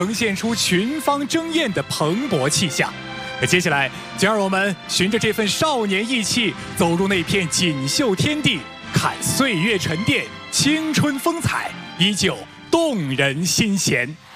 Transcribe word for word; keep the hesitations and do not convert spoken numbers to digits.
呈现出群芳争艳的蓬勃气象。那接下来，就让我们循着这份少年意气，走入那片锦绣天地，看岁月沉淀，青春风采依旧动人心弦。